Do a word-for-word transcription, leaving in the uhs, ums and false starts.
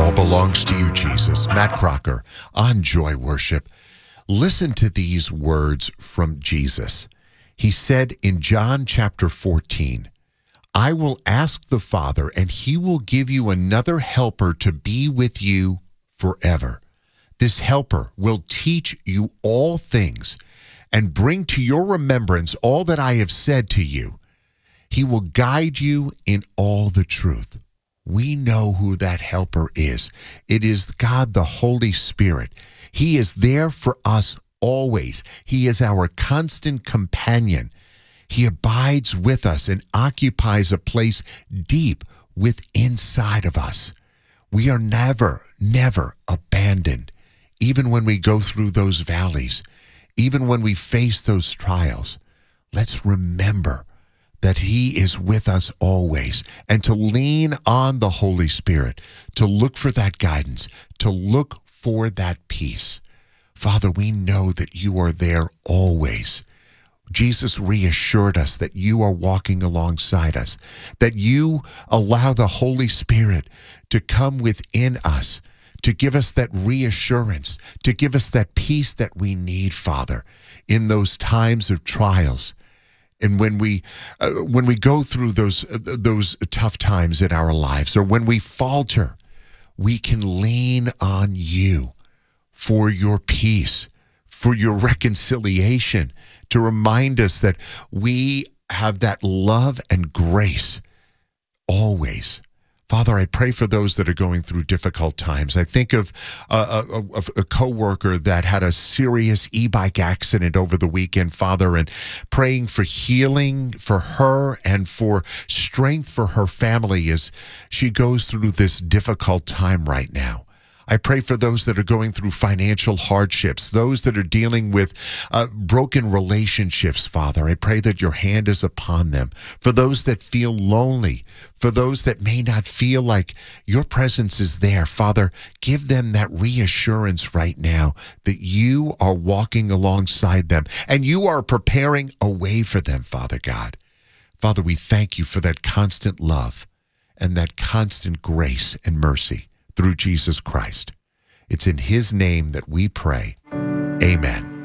all belongs to you, Jesus. Matt Crocker on Joy Worship. Listen to these words from Jesus. He said in John chapter fourteen, I will ask the Father, and he will give you another helper to be with you forever. This helper will teach you all things and bring to your remembrance all that I have said to you. He will guide you in all the truth. We know who that helper is. It is God, the Holy Spirit. He is there for us always. He is our constant companion. He abides with us and occupies a place deep within inside of us. We are never, never abandoned, even when we go through those valleys, even when we face those trials. Let's remember that he is with us always, and to lean on the Holy Spirit, to look for that guidance, to look for that peace. Father, we know that you are there always. Jesus reassured us that you are walking alongside us, that you allow the Holy Spirit to come within us, to give us that reassurance, to give us that peace that we need, Father, in those times of trials. And when we uh, when we go through those uh, those tough times in our lives, or when we falter, we can lean on you for your peace, for your reconciliation, to remind us that we have that love and grace always. Father, I pray for those that are going through difficult times. I think of a, a, a coworker that had a serious e-bike accident over the weekend, Father, and praying for healing for her and for strength for her family as she goes through this difficult time right now. I pray for those that are going through financial hardships, those that are dealing with uh, broken relationships, Father. I pray that your hand is upon them. For those that feel lonely, for those that may not feel like your presence is there, Father, give them that reassurance right now that you are walking alongside them and you are preparing a way for them, Father God. Father, we thank you for that constant love and that constant grace and mercy through Jesus Christ. It's in his name that we pray. Amen.